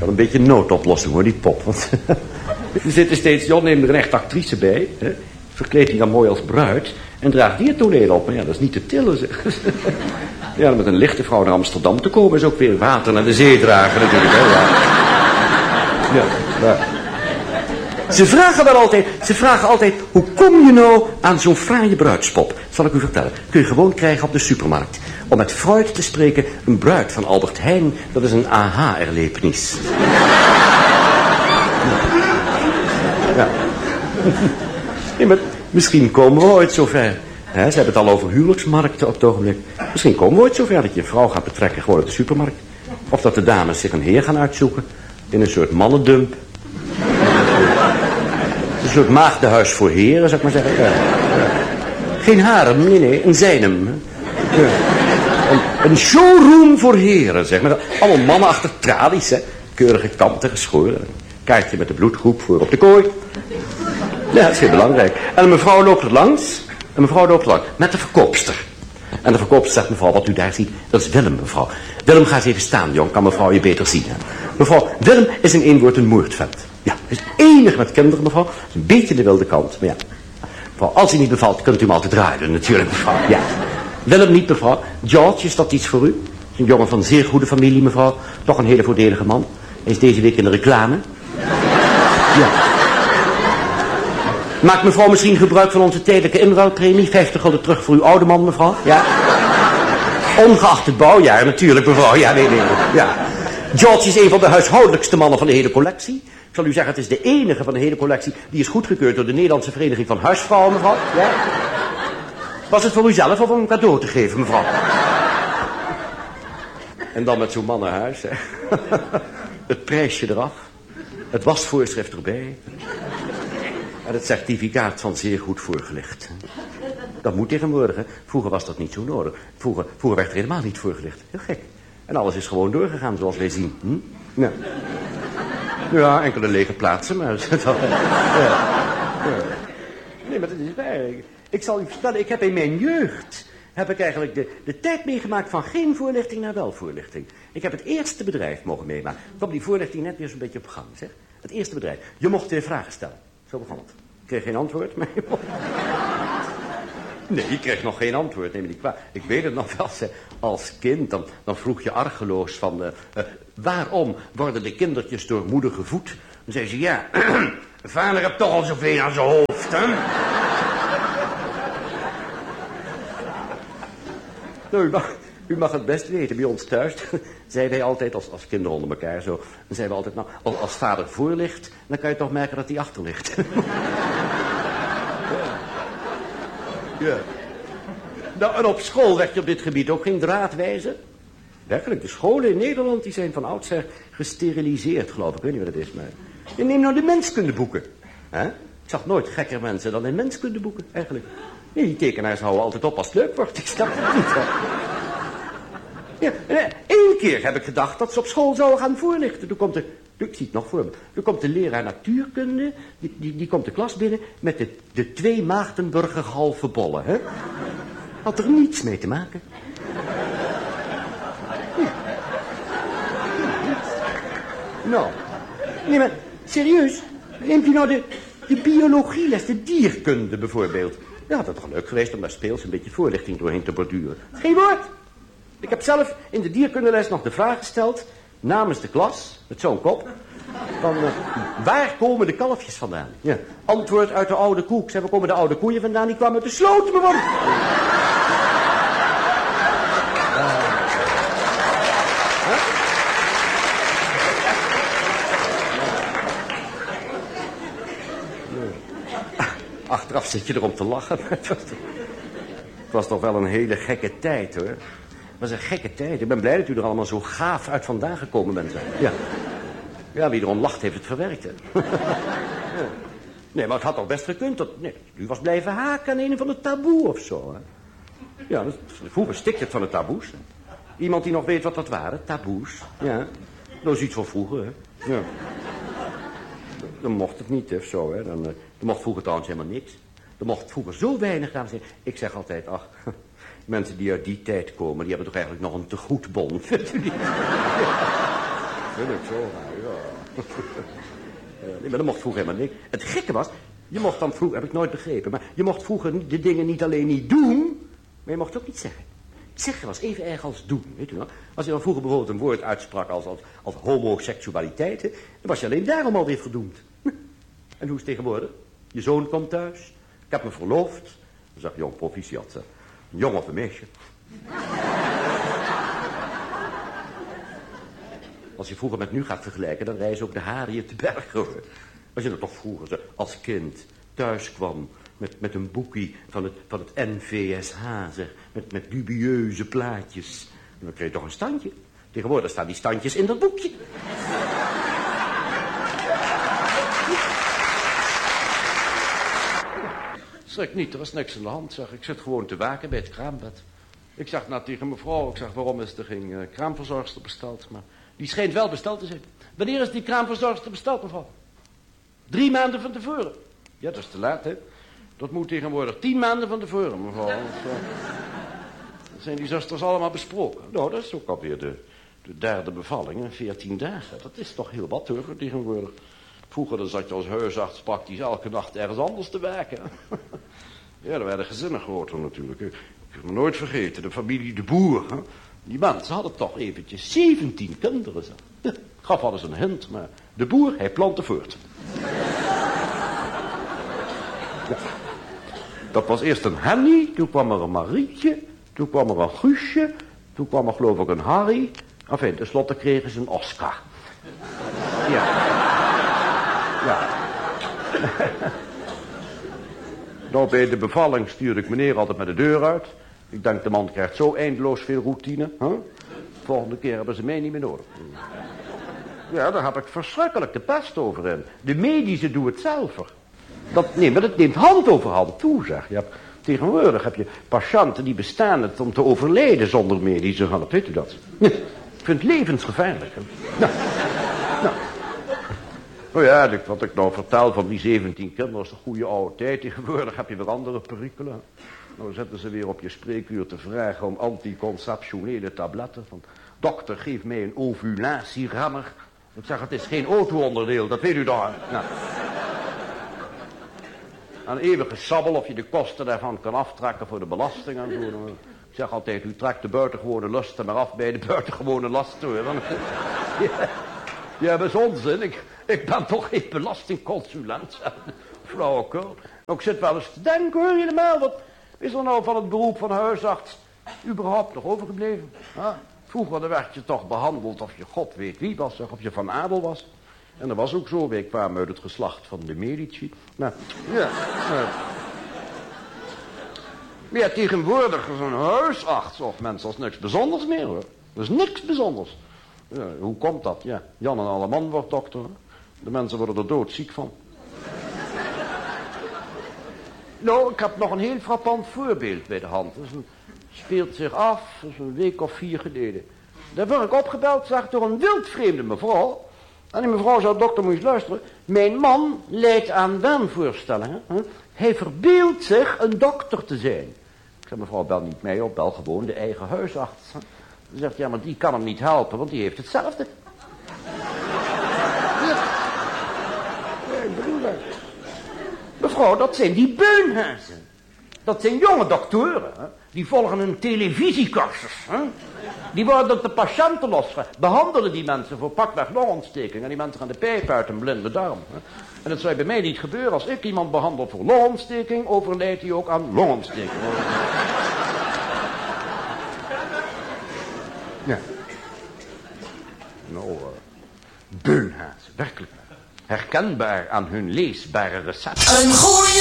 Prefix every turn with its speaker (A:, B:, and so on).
A: Wel een beetje een noodoplossing hoor, die pop. Want er zitten steeds, John neemt er een echte actrice bij. Hè? Verkleedt hij dan mooi als bruid. En draagt die het toneel op. Maar ja, dat is niet te tillen zeg. Ja, met een lichte vrouw naar Amsterdam te komen is ook weer water naar de zee dragen natuurlijk. Hè? Ja. Ze vragen altijd, hoe kom je nou aan zo'n fraaie bruidspop? Zal ik u vertellen. Kun je gewoon krijgen op de supermarkt. Om met Freud te spreken, een bruid van Albert Heijn, dat is een aha-erlevenis. Ja. Nee, maar misschien komen we ooit zover. Ze hebben het al over huwelijksmarkten op het ogenblik. Misschien komen we ooit zover dat je een vrouw gaat betrekken gewoon op de supermarkt. Of dat de dames zich een heer gaan uitzoeken. In een soort mannendump. Een soort maagdenhuis voor heren, zou ik maar zeggen. Ja. Geen harem, nee, een zijnem. Ja. Een showroom voor heren, zeg maar. Allemaal mannen achter tralies, hè. Keurige kanten geschoren. Kaartje met de bloedgroep voor op de kooi. Ja, dat is heel belangrijk. En een mevrouw loopt er langs. Met de verkoopster. En de verkoopster zegt, mevrouw, wat u daar ziet, dat is Willem, mevrouw. Willem, ga eens even staan, jong. Kan mevrouw je beter zien, hè? Mevrouw, Willem is in één woord een moordvent. Ja, is enig met kinderen, mevrouw. Is een beetje de wilde kant, maar ja. Mevrouw, als u niet bevalt, kunt u hem altijd draaien, natuurlijk, mevrouw. Ja. Willem niet, mevrouw. George, is dat iets voor u? Is een jongen van zeer goede familie, mevrouw. Toch een hele voordelige man. Hij is deze week in de reclame. Ja. Maakt mevrouw misschien gebruik van onze tijdelijke inruilpremie? 50 gulden terug voor uw oude man, mevrouw. Ja. Ongeacht het bouwjaar, natuurlijk, mevrouw. Ja, nee. Ja. George is een van de huishoudelijkste mannen van de hele collectie. Ik zal u zeggen, het is de enige van de hele collectie die is goedgekeurd door de Nederlandse Vereniging van Huisvrouwen, mevrouw. Ja. Was het voor u zelf of om een cadeau te geven, mevrouw? En dan met zo'n man naar huis, hè. Het prijsje eraf. Het wasvoorschrift erbij. En het certificaat van zeer goed voorgelicht. Dat moet tegenwoordig, hè. Vroeger was dat niet zo nodig. Vroeger werd er helemaal niet voorgelicht. Heel gek. En alles is gewoon doorgegaan, zoals wij zien. Ja. Ja, enkele lege plaatsen, maar... Nee, maar dat is waar. Ik zal u vertellen, ik heb in mijn jeugd... heb ik eigenlijk de tijd meegemaakt van geen voorlichting naar wel voorlichting. Ik heb het eerste bedrijf mogen meemaken. Kwam die voorlichting net weer zo'n beetje op gang, zeg. Het eerste bedrijf. Je mocht weer vragen stellen. Zo begon het. Ik kreeg geen antwoord, maar je mocht... Nee, ik kreeg nog geen antwoord, neem me niet kwaad. Ik weet het nog wel, als kind, dan vroeg je argeloos van... waarom worden de kindertjes door moeder gevoed? Dan zei ze, ja, vader heeft toch al zoveel aan zijn hoofd, hè? Nou, u mag het best weten, bij ons thuis zeiden wij altijd, als kinderen onder elkaar zo... dan zeiden we altijd, nou, als vader voor ligt, dan kan je toch merken dat hij achter ligt. Ja. Nou, en op school werd je op dit gebied ook geen draadwijzer. Werkelijk, de scholen in Nederland die zijn van oudsher gesteriliseerd, geloof ik. Ik weet niet wat het is, maar... Je neemt nou de menskundeboeken. Hè? Ik zag nooit gekker mensen dan in menskundeboeken, eigenlijk. Nee, die tekenaars houden altijd op als het leuk wordt. Ik snap het niet, hè. Ja, één keer heb ik gedacht dat ze op school zouden gaan voorlichten. Toen komt ik zie het nog voor me. Toen komt de leraar natuurkunde, die komt de klas binnen met de 2 Maagdenburger halve bollen, hè. Had er niets mee te maken. Nou, nee, maar serieus, neemt u nou de biologieles, de dierkunde bijvoorbeeld. Ja, had het toch leuk geweest om daar speels een beetje voorlichting doorheen te borduren. Geen woord. Ik heb zelf in de dierkundeles nog de vraag gesteld, namens de klas, met zo'n kop, van waar komen de kalfjes vandaan? Ja. Antwoord uit de oude koe. Ik zei, waar komen de oude koeien vandaan? Die kwamen uit de sloot, man. Achteraf zit je erom te lachen. Het was toch wel een hele gekke tijd, hoor. Het was een gekke tijd. Ik ben blij dat u er allemaal zo gaaf uit vandaan gekomen bent. Ja. Ja, wie erom lacht heeft het verwerkt, hè. Ja. Nee, maar het had toch best gekund dat... Nee, u was blijven haken aan een van de taboe of zo, hè. Ja, vroeger stikte het van de taboes. Hè. Iemand die nog weet wat dat waren, taboes. Ja, dat is iets van vroeger, hè. Ja. Dan mocht het niet, of zo, hè. Dan mocht vroeger trouwens helemaal niks. Er mocht vroeger zo weinig, dames en heren. Ik zeg altijd, ach, mensen die uit die tijd komen, die hebben toch eigenlijk nog een tegoedbon. Ja. vind ik zo raar, ja. Nee, maar dat mocht vroeger helemaal niet. Het gekke was, je mocht dan vroeger, heb ik nooit begrepen, maar je mocht vroeger de dingen niet alleen niet doen, maar je mocht het ook niet zeggen. Zeggen was even erg als doen, weet u wel. Als je dan vroeger bijvoorbeeld een woord uitsprak als homoseksualiteit, dan was je alleen daarom alweer verdoemd. En hoe is het tegenwoordig? Je zoon komt thuis, ik heb me verloofd. Dan zag jong proficiat, een jongen of een meisje. Als je vroeger met nu gaat vergelijken, dan rijzen ook de haren je te berg, hoor. Als je dan toch vroeger als kind thuis kwam met een boekie van het NVSH, zeg, met dubieuze plaatjes. En dan kreeg je toch een standje. Tegenwoordig staan die standjes in dat boekje. Schrik niet, er is niks aan de hand, zeg. Ik zit gewoon te waken bij het kraambed. Ik zeg nou tegen mevrouw, waarom is er geen kraamverzorgster besteld? Maar die schijnt wel besteld te zijn. Wanneer is die kraamverzorgster besteld, mevrouw? 3 maanden van tevoren. Ja, dat is te laat, hè. Dat moet tegenwoordig 10 maanden van tevoren, mevrouw. Dan zijn die zusters allemaal besproken. Nou, dat is ook alweer de 3e bevalling, 14 dagen. Dat is toch heel wat, hoor, tegenwoordig. Vroeger dan zat je als huisarts praktisch elke nacht ergens anders te werken. Ja, er werden gezinnen groter natuurlijk. Ik heb me nooit vergeten, de familie De Boer. Hè? Die mensen hadden toch eventjes 17 kinderen. Ik gaf wel eens een hint, maar De Boer, hij plantte voort. Ja. Dat was eerst een Henny, toen kwam er een Marietje, toen kwam er een Guusje, toen kwam er geloof ik een Harry. Enfin, tenslotte kregen ze een Oscar. Ja. Ja. Nou, bij de bevalling stuurde ik meneer altijd met de deur uit. Ik denk, de man krijgt zo eindeloos veel routine. Huh? Volgende keer hebben ze mij niet meer nodig. Ja, daar heb ik verschrikkelijk de pest over in. De medische doen het zelf. Maar dat neemt hand over hand toe, zeg. Tegenwoordig heb je patiënten die bestaan het om te overlijden zonder medische hulp. Weet u dat? Ik vind het levensgevaarlijk. Nou. Nou ja, wat ik nou vertel van die 17 kinderen is een goede oude tijd. Tegenwoordig heb je weer andere perikelen. Nou zitten ze weer op je spreekuur te vragen om anticonceptionele tabletten. Van, dokter, geef mij een ovulatieremmer. Ik zeg, het is geen auto-onderdeel, dat weet u dan. Nou. Een eeuwige sabbel of je de kosten daarvan kan aftrekken voor de belasting en zo. Ik zeg altijd, u trekt de buitengewone lusten maar af bij de buitengewone lasten. Ja, dat is onzin. Ik ben toch geen belastingconsulent. Flauwekul. Ik zit wel eens te denken, hoor je helemaal, wat is er nou van het beroep van huisarts überhaupt nog overgebleven? Ha? Vroeger werd je toch behandeld of je god weet wie was, of je van adel was. En dat was ook zo, wij kwamen uit het geslacht van de Medici. Nou, ja. Maar ja, tegenwoordig is een huisarts of mensen als niks bijzonders meer, hoor. Dat is niks bijzonders. Ja, hoe komt dat? Ja, Jan en Alleman wordt dokter. Hè? De mensen worden er doodziek van. Nou, ik heb nog een heel frappant voorbeeld bij de hand. Dat speelt zich af, dat is een week of 4 geleden. Daar word ik opgebeld, zeg, door een wildvreemde mevrouw. En die mevrouw zei, dokter, moet je eens luisteren. Mijn man lijdt aan waanvoorstellingen. Hè? Hij verbeeldt zich een dokter te zijn. Ik zei, mevrouw, bel niet mij op, bel gewoon de eigen huisarts. Hè? Ze zegt, ja, maar die kan hem niet helpen, want die heeft hetzelfde. Ja, ik bedoel dat. Mevrouw, dat zijn die beunhuizen. Dat zijn jonge doktoren, hè? Die volgen een televisiecursus. Hè? Die worden op de patiënten losgelaten. Behandelen die mensen voor pakweg longontsteking. En die mensen gaan de pijp uit een blinde darm. Hè? En dat zou bij mij niet gebeuren. Als ik iemand behandel voor longontsteking, overlijdt hij ook aan longontsteking. Ja. Nou, beunhaas, werkelijk. Herkenbaar aan hun leesbare recepten. Een goeie